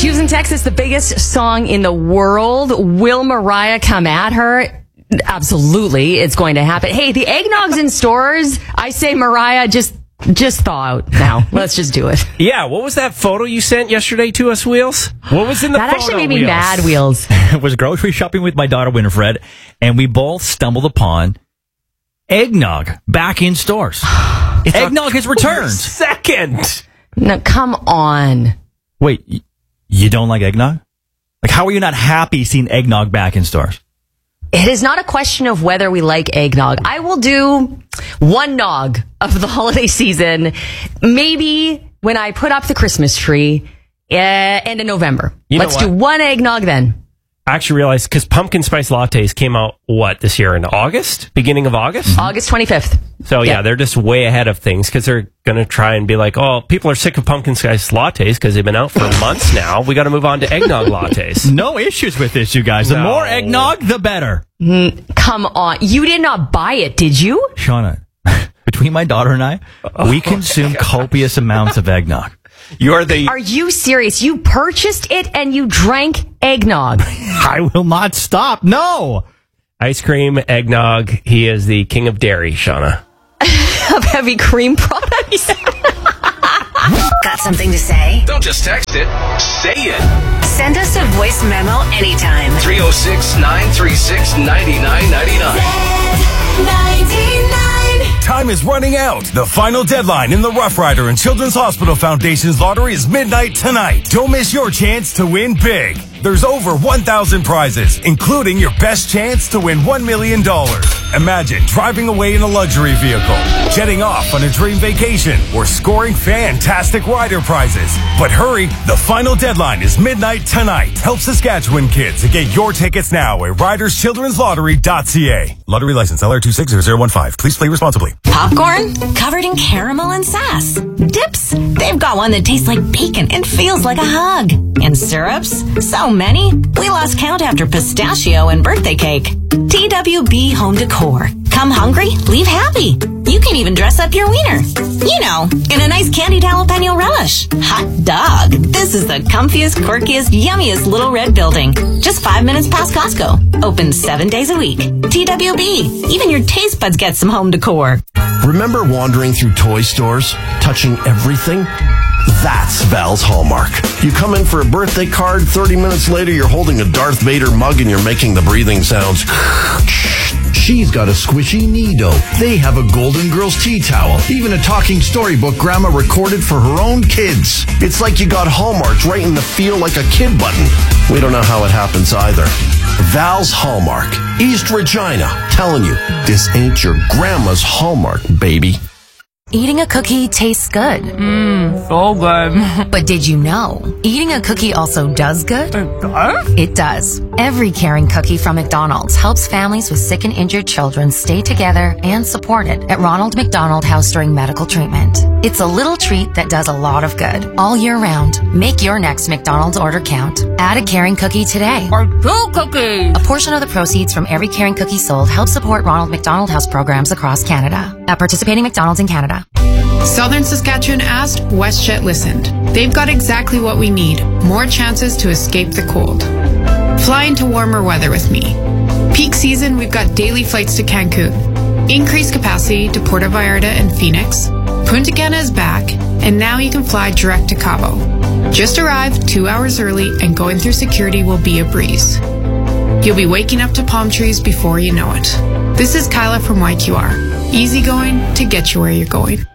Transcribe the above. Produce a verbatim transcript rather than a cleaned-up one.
Houston, Texas, the biggest song in the world. Will Mariah come at her? Absolutely, it's going to happen. Hey, the eggnog's in stores. I say, Mariah, just just thaw out now. Let's just do it. Yeah, what was that photo you sent yesterday to us, Wheels? What was in the that photo, actually made me Wheels? mad, Wheels. I was grocery shopping with my daughter, Winifred, and we both stumbled upon eggnog back in stores. Eggnog has returned. Second. No, come on. Wait, y- you don't like eggnog? Like, how are you not happy seeing eggnog back in stores? It is not a question of whether we like eggnog. I will do one nog of the holiday season, maybe when I put up the Christmas tree, uh, end of November. You know Let's what? do one eggnog then. I actually realized, because pumpkin spice lattes came out, what, this year in August? Beginning of August? August twenty-fifth. So, yeah, Yeah. they're just way ahead of things because they're going to try and be like, oh, people are sick of pumpkin spice lattes because they've been out for months now. We got to move on to eggnog lattes. No issues with this, you guys. The No. more eggnog, the better. Come on. You did not buy it, did you? Shauna, between my daughter and I, we consume copious amounts of eggnog. You're the... Are you serious? You purchased it and you drank eggnog. I will not stop. No. Ice cream, eggnog. He is the king of dairy, Shauna. Of heavy cream products. Got something to say? Don't just text it. Say it. Send us a voice memo anytime. three oh six, nine three six, nine nine nine nine. Time is running out. The final deadline in the Rough Rider and Children's Hospital Foundation's lottery is midnight tonight. Don't miss your chance to win big. There's over one thousand prizes, including your best chance to win one million dollars. Imagine driving away in a luxury vehicle, jetting off on a dream vacation, or scoring fantastic rider prizes. But hurry, the final deadline is midnight tonight. Help Saskatchewan kids and get your tickets now at riders children's lottery dot c a. Lottery license L R two six zero zero one five. Please play responsibly. Popcorn covered in caramel and sass. Dips, they've got one that tastes like bacon and feels like a hug. And syrups, so many, we lost count after pistachio and birthday cake. T W B Home Decor. Come hungry, leave happy. You can even dress up your wiener. You know, in a nice candied jalapeno relish. Hot dog. This is the comfiest, quirkiest, yummiest little red building. Just five minutes past Costco. Open seven days a week. T W B. Even your taste buds get some home decor. Remember wandering through toy stores, touching everything? That's Val's Hallmark. You come in for a birthday card, thirty minutes later you're holding a Darth Vader mug and you're making the breathing sounds. She's got a squishy Nido. They have a Golden Girls tea towel. Even a talking storybook Grandma recorded for her own kids. It's like you got Hallmarked right in the feel like a kid button. We don't know how it happens either. Val's Hallmark. East Regina. Telling you, this ain't your grandma's Hallmark, baby. Eating a cookie tastes good. Mmm, so good. But did you know, eating a cookie also does good? It does? It does. Every caring cookie from McDonald's helps families with sick and injured children stay together and supported at Ronald McDonald House during medical treatment. It's a little treat that does a lot of good all year round. Make your next McDonald's order count. Add a caring cookie today. Or two cookies. A portion of the proceeds from every caring cookie sold helps support Ronald McDonald House programs across Canada. At participating McDonald's in Canada. Southern Saskatchewan asked, WestJet listened. They've got exactly what we need, more chances to escape the cold. Fly into warmer weather with me. Peak season, we've got daily flights to Cancun. Increased capacity to Puerto Vallarta and Phoenix. Punta Cana is back, and now you can fly direct to Cabo. Just arrive two hours early and going through security will be a breeze. You'll be waking up to palm trees before you know it. This is Kyla from Y Q R. Easy going to get you where you're going.